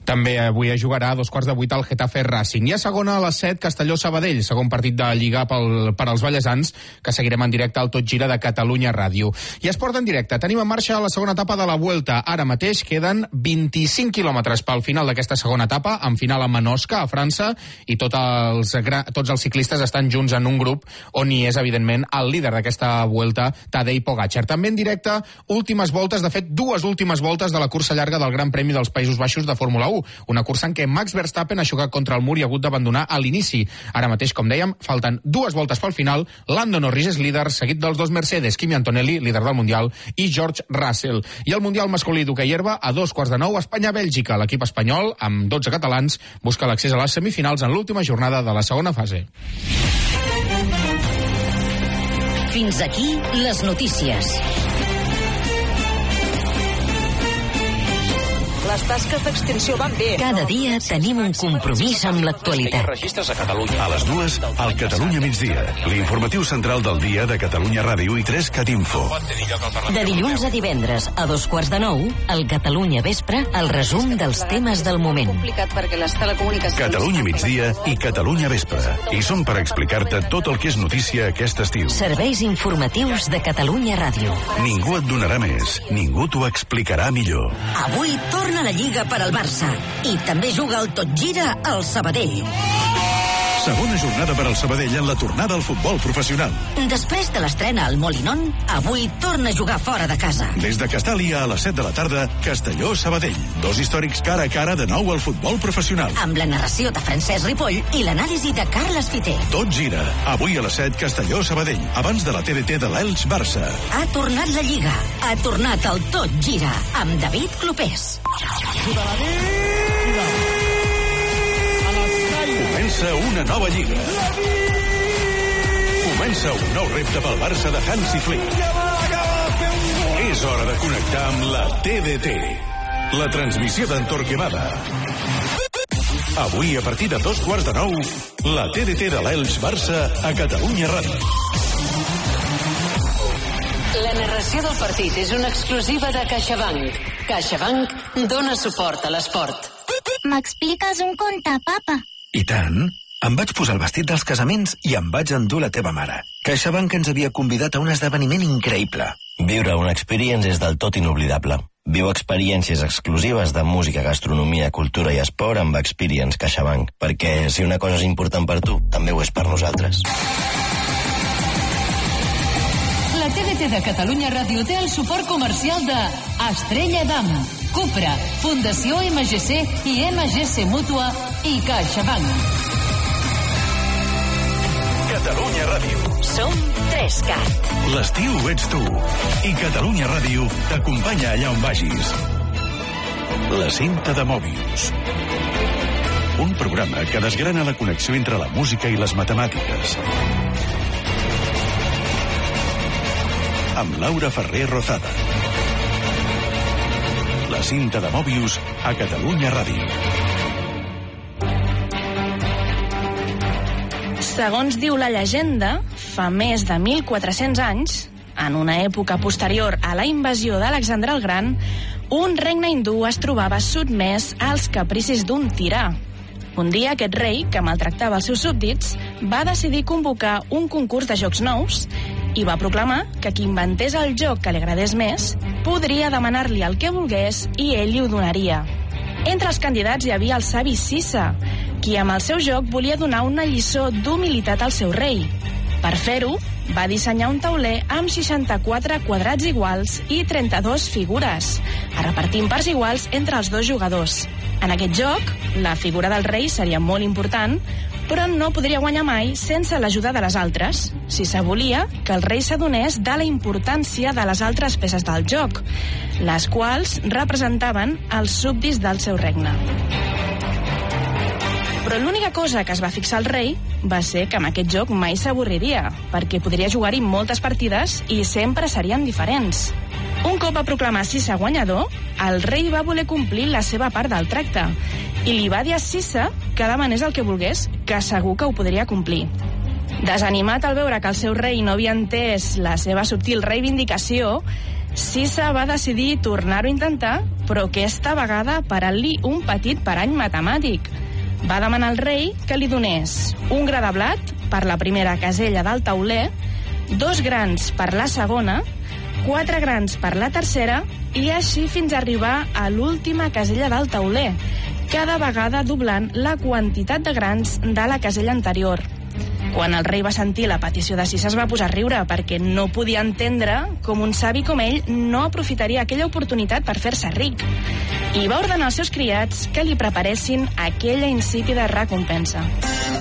També avui es jugarà a 7:15 al Getafe Racing. I a segona, a les 7, Castelló-Sabadell, segon partit de Lliga per als ballesans, que seguirem en directe al Tot Gira de Catalunya Ràdio. I esport en directe. Tenim en marxa la segona etapa de la Vuelta. Ara mateix queden 25 quilòmetres pel final d'aquesta segona etapa, en final a Manosca, a França, i tots els ciclistes estan junts en un grup on hi és, evidentment, el líder d'aquesta Vuelta, Tadej Pogačar. També en directe, últimes voltes, de fet, 2 últimes voltes de la cursa llarga del Gran Premi dels Països Baixos de Fórmula 1, una cursa en què Max Verstappen ha xocat contra el mur i ha hagut d'abandonar a l'inici. Ara mateix, com dèiem, falten 2 voltes pel final. Lando Norris és líder, seguit dels 2 Mercedes, Kimi Antonelli, líder del Mundial, i George Russell. I el Mundial masculí d'hoquei herba, a 8:45, Espanya-Bèlgica. L'equip espanyol, amb 12 catalans, busca l'accés a les semifinals en l'última jornada de la segona fase. Fins aquí les notícies. Les tasques d'extinció van bé. Cada dia tenim un compromís amb l'actualitat. Registres a Catalunya. A les 2, al Catalunya migdia. L'informatiu central del dia de Catalunya Ràdio i 3 Info. De dilluns a divendres, a 8:45, al Catalunya Vespre, el resum dels temes del moment. Catalunya migdia i Catalunya Vespre. I som per explicar-te tot el que és notícia aquest estiu. Serveis informatius de Catalunya Ràdio. Ningú et donarà més. Ningú t'ho explicarà millor. Avui torna la Lliga per al Barça. I també juga el Tot Gira al Sabadell. Segona jornada per al Sabadell en la tornada al futbol professional. Després de l'estrena al Molinón, avui torna a jugar fora de casa. Des de Castàlia a les 7 de la tarda, Castelló-Sabadell. 2 històrics cara a cara de nou al futbol professional. Amb la narració de Francesc Ripoll i l'anàlisi de Carles Fiter. Tot gira. Avui a les 7, Castelló-Sabadell. Abans de la TDT de l'Elx-Barça. Ha tornat la Lliga. Ha tornat el Tot Gira. Amb David Clopés. Comença una nova Lliga. Comença un nou repte pel Barça de Hansi Flick. És hora de connectar amb la TDT. La transmissió d'en Torquemada. Avui, a partir de 8:45, la TDT de l'Elx-Barça a Catalunya Ràdio. La narració del partit és una exclusiva de CaixaBank. CaixaBank dona suport a l'esport. M'expliques un conte, papa? I tant. Em vaig posar el vestit dels casaments i em vaig endur la teva mare. CaixaBank ens havia convidat a un esdeveniment increïble. Viure una experiència és del tot inoblidable. Viu experiències exclusives de música, gastronomia, cultura i esport amb Experience CaixaBank, perquè si una cosa és important per tu, també ho és per nosaltres. La TDT de Catalunya Ràdio té el suport comercial de Estrella Damm, Cupra, Fundació MGC i MGC Mútua i CaixaBank. Catalunya Ràdio. Som 3CAT. L'estiu ets tu. I Catalunya Ràdio t'acompanya allà on vagis. La cinta de Mòbius. Un programa que desgrana la connexió entre la música i les matemàtiques. Amb Laura Ferrer Rozada. La cinta de Mòbius a Catalunya Ràdio. Segons diu la llegenda, fa més de 1.400 anys, en una època posterior a la invasió d'Alexandre el Gran, un regne hindú es trobava sotmès als capricis d'un tirà. Un dia aquest rei, que maltractava els seus súbdits, va decidir convocar un concurs de jocs nous i va proclamar que qui inventés el joc que li agradés més podria demanar-li el que volgués i ell li ho donaria. Entre els candidats hi havia el savi Sisa, qui amb el seu joc volia donar una lliçó d'humilitat al seu rei. Per fer-ho, va dissenyar un tauler amb 64 quadrats iguals i 32 figures, a repartir en parts iguals entre els 2 jugadors. En aquest joc, la figura del rei seria molt important, però no podria guanyar mai sense l'ajuda de les altres. Sisa volia que el rei s'adonés de la importància de les altres peces del joc, les quals representaven els súbdits del seu regne. Però l'única cosa que es va fixar el rei va ser que amb aquest joc mai s'avorriria, perquè podria jugar-hi moltes partides i sempre serien diferents. Un cop va proclamar Sisa guanyador, el rei va voler complir la seva part del tracte i li va dir a Sisa que demanés el que volgués, que segur que ho podria complir. Desanimat al veure que el seu rei no havia entès la seva subtil reivindicació, Cissa va decidir tornar-ho a intentar, però aquesta vegada parant-li un petit parany matemàtic. Va demanar al rei que li donés un gra de blat per la primera casella del tauler, 2 grans per la segona, 4 grans per la tercera i així fins a arribar a l'última casella del tauler, cada vegada doblant la quantitat de grans de la casella anterior. Quan el rei va sentir la petició de Cissa es va posar a riure perquè no podia entendre com un savi com ell no aprofitaria aquella oportunitat per fer-se ric. I va ordenar als seus criats que li preparessin aquella insípida recompensa.